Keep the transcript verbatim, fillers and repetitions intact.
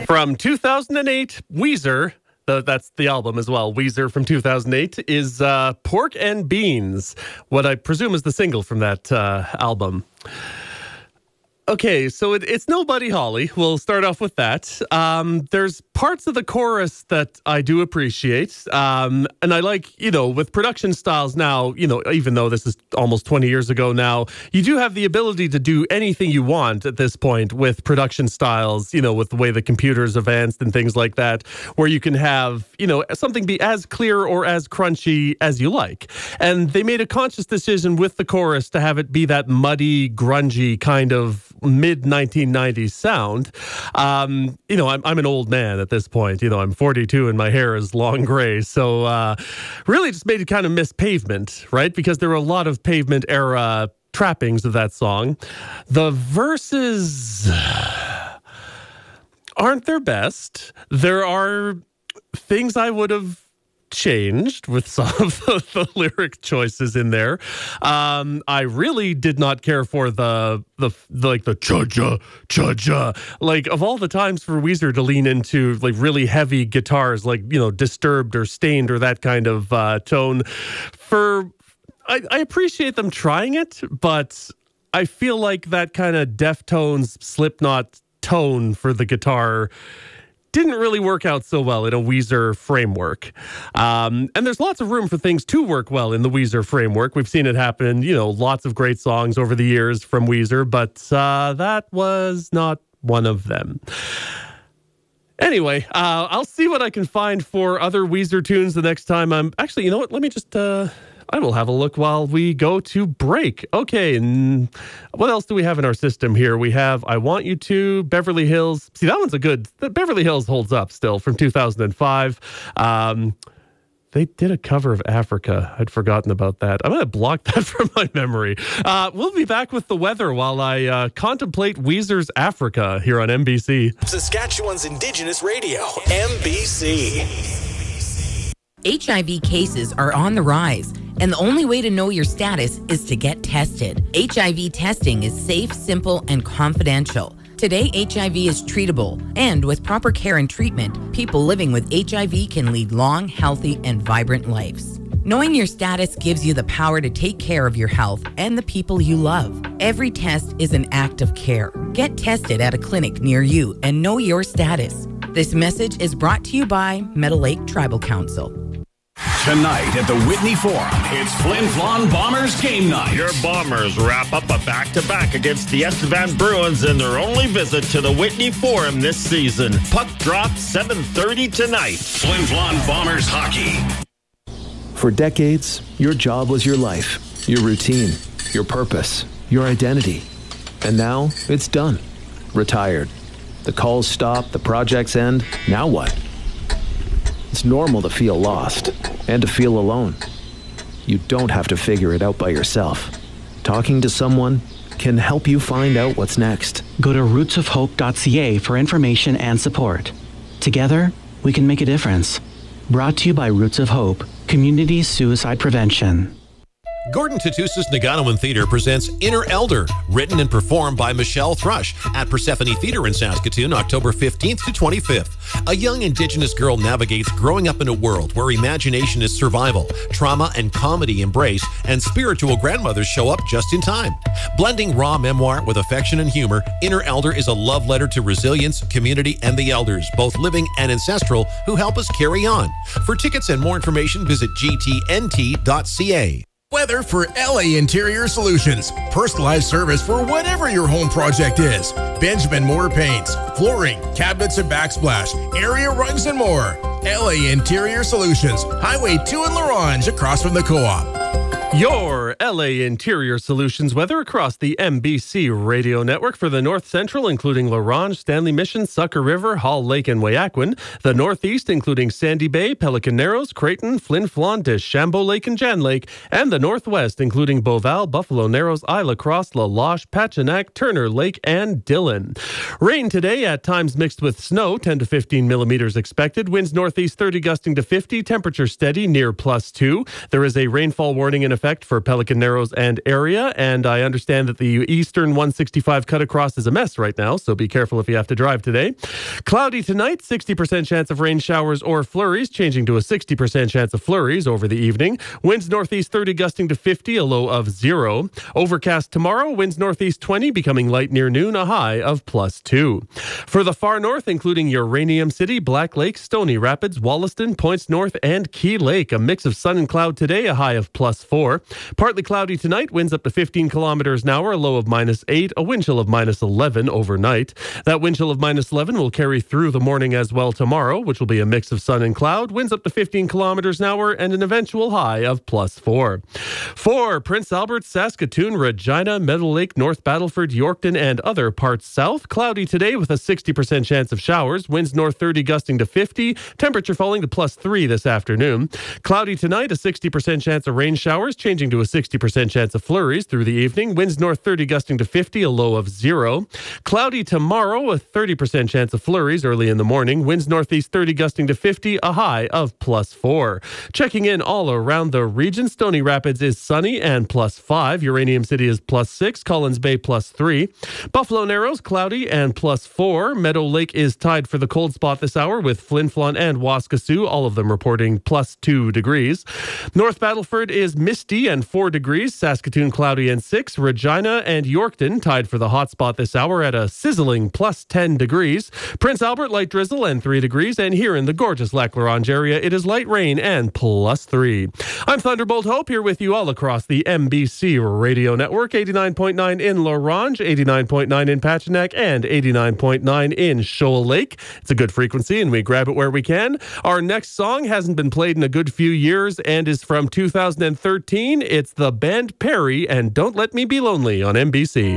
From two thousand eight, Weezer, the, that's the album as well, Weezer from two thousand eight, is uh, Pork and Beans, what I presume is the single from that uh, album. Okay, so it, it's no Buddy Holly. We'll start off with that. Um, there's parts of the chorus that I do appreciate. Um, and I like, you know, with production styles now, you know, even though this is almost twenty years ago now, you do have the ability to do anything you want at this point with production styles, you know, with the way the computer's advanced and things like that, where you can have, you know, something be as clear or as crunchy as you like. And they made a conscious decision with the chorus to have it be that muddy, grungy kind of mid nineteen nineties sound. Um, you know, I'm, I'm an old man at this point. You know, I'm forty-two and my hair is long gray. So uh, really just made it kind of miss Pavement, right? Because there were a lot of Pavement era trappings of that song. The verses aren't their best. There are things I would have changed with some of the, the lyric choices in there. Um, I really did not care for the the, the like the cha-cha, cha-cha. Like, of all the times for Weezer to lean into like really heavy guitars, like, you know, Disturbed or Stained or that kind of uh, tone, for I, I appreciate them trying it, but I feel like that kind of Deftones, Slipknot tone for the guitar didn't really work out so well in a Weezer framework. Um, and there's lots of room for things to work well in the Weezer framework. We've seen it happen, you know, lots of great songs over the years from Weezer, but uh, that was not one of them. Anyway, uh, I'll see what I can find for other Weezer tunes the next time I'm... Actually, you know what? Let me just... Uh, I will have a look while we go to break. Okay, and what else do we have in our system here? We have I Want You To, Beverly Hills. See, that one's a good... Beverly Hills holds up still from two thousand five. Um, they did a cover of Africa. I'd forgotten about that. I'm going to block that from my memory. Uh, we'll be back with the weather while I uh, contemplate Weezer's Africa here on M B C. Saskatchewan's Indigenous Radio, M B C. H I V cases are on the rise, and the only way to know your status is to get tested. H I V testing is safe, simple, and confidential. Today, H I V is treatable, and with proper care and treatment, people living with H I V can lead long, healthy, and vibrant lives. Knowing your status gives you the power to take care of your health and the people you love. Every test is an act of care. Get tested at a clinic near you and know your status. This message is brought to you by Meadow Lake Tribal Council. Tonight at the Whitney Forum, it's Flin Flon Bombers game night. Your Bombers wrap up a back-to-back against the Estevan Bruins in their only visit to the Whitney Forum this season. Puck drop seven thirty tonight. Flin Flon Bombers hockey. For decades, your job was your life, your routine, your purpose, your identity. And now it's done. Retired. The calls stop, the projects end. Now what? It's normal to feel lost and to feel alone. You don't have to figure it out by yourself. Talking to someone can help you find out what's next. Go to roots of hope dot c a for information and support. Together, we can make a difference. Brought to you by Roots of Hope, Community Suicide Prevention. Gordon Tatusis Naganoan Theatre presents Inner Elder, written and performed by Michelle Thrush at Persephone Theatre in Saskatoon, October fifteenth to twenty-fifth. A young Indigenous girl navigates growing up in a world where imagination is survival, trauma and comedy embrace, and spiritual grandmothers show up just in time. Blending raw memoir with affection and humor, Inner Elder is a love letter to resilience, community, and the elders, both living and ancestral, who help us carry on. For tickets and more information, visit g t n t dot c a. Weather for L A Interior Solutions. Personalized service for whatever your home project is. Benjamin Moore Paints, flooring, cabinets and backsplash, area rugs and more. L A Interior Solutions. Highway two in La Ronge, across from the Co-op. Your L A Interior Solutions weather across the M B C radio network for the North Central, including La Ronge, Stanley Mission, Sucker River, Hall Lake, and Wayakwen. The Northeast, including Sandy Bay, Pelican Narrows, Creighton, Flin Flon, Deschambault Lake, and Jan Lake. And the Northwest, including Beauval, Buffalo Narrows, Isla Cross, La Loche, Pachinak, Turner Lake, and Dillon. Rain today, at times mixed with snow, ten to fifteen millimeters expected. Winds northeast thirty gusting to fifty. Temperature steady near plus two. There is a rainfall warning in effect effect for Pelican Narrows and area, and I understand that the eastern one sixty-five cut across is a mess right now, so be careful if you have to drive today. Cloudy tonight, sixty percent chance of rain showers or flurries, changing to a sixty percent chance of flurries over the evening. Winds northeast thirty, gusting to fifty, a low of zero. Overcast tomorrow, winds northeast twenty, becoming light near noon, a high of plus two. For the far north, including Uranium City, Black Lake, Stony Rapids, Wollaston, Points North, and Key Lake, a mix of sun and cloud today, a high of plus four. Partly cloudy tonight, winds up to fifteen kilometers an hour, a low of minus eight, a wind chill of minus eleven overnight. That wind chill of minus eleven will carry through the morning as well tomorrow, which will be a mix of sun and cloud, winds up to fifteen kilometers an hour, and an eventual high of plus four. For Prince Albert, Saskatoon, Regina, Meadow Lake, North Battleford, Yorkton, and other parts south, cloudy today with a sixty percent chance of showers, winds north thirty, gusting to fifty, temperature falling to plus three this afternoon. Cloudy tonight, a sixty percent chance of rain showers, changing to a sixty percent chance of flurries through the evening, winds north thirty, gusting to fifty, a low of zero. Cloudy tomorrow, a thirty percent chance of flurries early in the morning, winds northeast thirty, gusting to fifty, a high of plus four. Checking in all around the region, Stony Rapids is sunny and plus five, Uranium City is plus six, Collins Bay plus three, Buffalo Narrows cloudy and plus four, Meadow Lake is tied for the cold spot this hour with Flin Flon and Waskesiu, all of them reporting plus two degrees. North Battleford is misty and four degrees, Saskatoon cloudy and six, Regina and Yorkton tied for the hot spot this hour at a sizzling plus ten degrees, Prince Albert light drizzle and three degrees, and here in the gorgeous Lac La Ronge area it is light rain and plus three. I'm Thunderbolt Hope here with you all across the M B C radio network, eighty-nine point nine in La Ronge, eighty-nine point nine in Pachinak, and eighty-nine point nine in Shoal Lake. It's a good frequency and we grab it where we can. Our next song hasn't been played in a good few years and is from two thousand thirteen. It's the band Perry and Don't Let Me Be Lonely on M B C.